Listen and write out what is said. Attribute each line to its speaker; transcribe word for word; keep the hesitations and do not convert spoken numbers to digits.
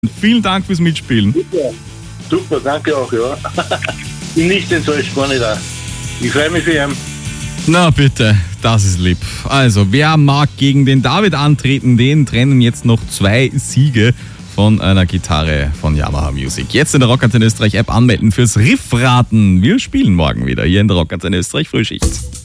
Speaker 1: Vielen Dank fürs Mitspielen.
Speaker 2: Super, super, danke auch, ja. Bin nicht enttäuscht, gar nicht auch. Ich freue mich für ihn.
Speaker 1: Na bitte, das ist lieb. Also, wer mag gegen den David antreten? Den trennen jetzt noch zwei Siege von einer Gitarre von Yamaha Music. Jetzt in der Rockantenne Österreich App anmelden fürs Riffraten. Wir spielen morgen wieder hier in der Rockantenne Österreich Frühschicht.